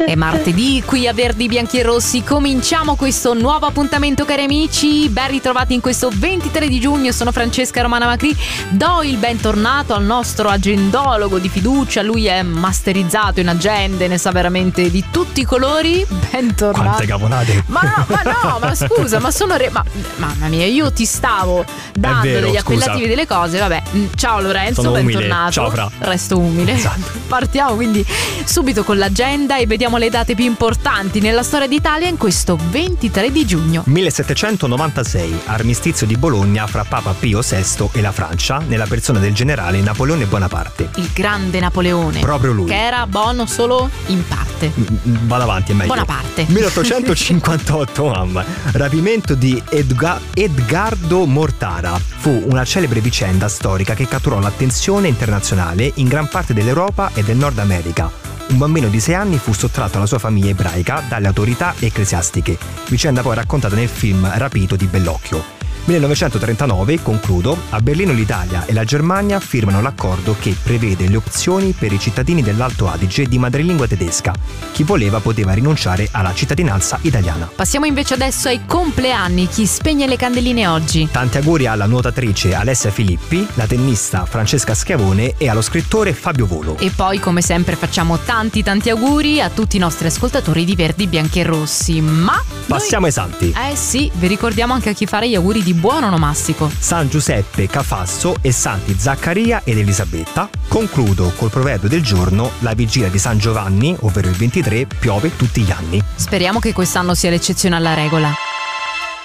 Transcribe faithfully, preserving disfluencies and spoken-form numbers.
È martedì, qui a Verdi Bianchi e Rossi cominciamo questo nuovo appuntamento, cari amici. Ben ritrovati in questo ventitré di giugno. Sono Francesca Romana Macri. Do il bentornato al nostro agendologo di fiducia. Lui è masterizzato in agende, ne sa veramente di tutti i colori. Bentornato. Quante caponate. Ma no, ma no, ma scusa, ma sono re... ma, mamma mia, io ti stavo dando vero, degli scusa. appellativi delle cose. Vabbè, ciao Lorenzo, Sono umile. bentornato. Ciao Fra. Resto umile. Esatto. Partiamo quindi subito con l'agenda e vediamo le date più importanti nella storia d'Italia in questo ventitré di giugno. millesettecentonovantasei, armistizio di Bologna fra Papa Pio sesto e la Francia, nella persona del generale Napoleone Bonaparte. Il grande Napoleone. Proprio lui. Che era buono solo in parte. Mm, Vado avanti, è meglio. Bonaparte. milleottocentocinquantotto, mamma. Rapimento di Edga- Edgardo Mortara. Fu una celebre vicenda storica che catturò l'attenzione internazionale in gran parte dell'Europa e del Nord America. Un bambino di sei anni fu sottratto alla sua famiglia ebraica dalle autorità ecclesiastiche, vicenda poi raccontata nel film Rapito di Bellocchio. millenovecentotrentanove, concludo, a Berlino l'Italia e la Germania firmano l'accordo che prevede le opzioni per i cittadini dell'Alto Adige di madrelingua tedesca. Chi voleva poteva rinunciare alla cittadinanza italiana. Passiamo invece adesso ai compleanni. Chi spegne le candeline oggi? Tanti auguri alla nuotatrice Alessia Filippi, la tennista Francesca Schiavone e allo scrittore Fabio Volo. E poi, come sempre, facciamo tanti tanti auguri a tutti i nostri ascoltatori di Verdi Bianchi e Rossi. Ma Passiamo ai santi. Eh sì, vi ricordiamo anche a chi fare gli auguri di buon onomastico. San Giuseppe Cafasso e Santi Zaccaria ed Elisabetta. Concludo col proverbio del giorno: la vigilia di San Giovanni, ovvero il ventitré, piove tutti gli anni. Speriamo che quest'anno sia l'eccezione alla regola.